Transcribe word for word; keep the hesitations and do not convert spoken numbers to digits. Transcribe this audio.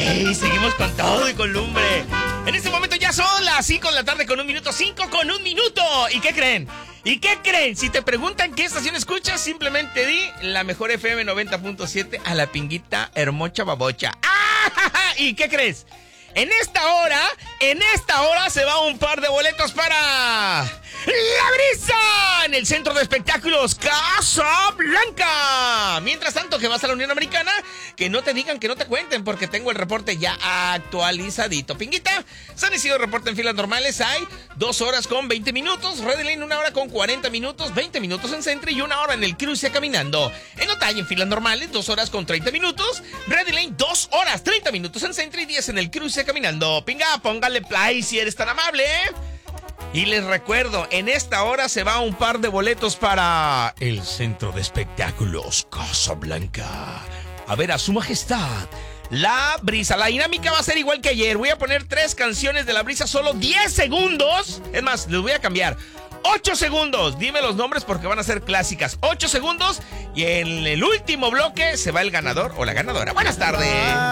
¡Ey! Seguimos con todo y con lumbre. En este momento ya son las cinco de la tarde con un minuto. cinco con un minuto. ¿Y qué creen? ¿Y qué creen? Si te preguntan qué estación escuchas, simplemente di la mejor F M noventa punto siete a la pinguita hermocha babocha. ¡Ah! ¿Y qué crees? En esta hora, en esta hora se va un par de boletos para La Brisa en el Centro de Espectáculos Casablanca. Mientras tanto, que vas a la Unión Americana, que no te digan, que no te cuenten, porque tengo el reporte ya actualizadito. Pinguita, San Isidro reporta en filas normales, hay dos horas con veinte minutos, Red Lane una hora con cuarenta minutos, veinte minutos en Centro y una hora en el cruce caminando. En Otay en filas normales, dos horas con treinta minutos, Red Lane dos horas, treinta minutos en Centro y diez en el cruce caminando. Pinga, póngale play si eres tan amable. Y les recuerdo, en esta hora se va un par de boletos para el Centro de Espectáculos Casablanca. A ver a su majestad, La Brisa. La dinámica va a ser igual que ayer. Voy a poner tres canciones de La Brisa, solo diez segundos. Es más, les voy a cambiar. ocho segundos. Dime los nombres porque van a ser clásicas. ocho segundos. Y en el último bloque se va el ganador o la ganadora. Buenas tardes.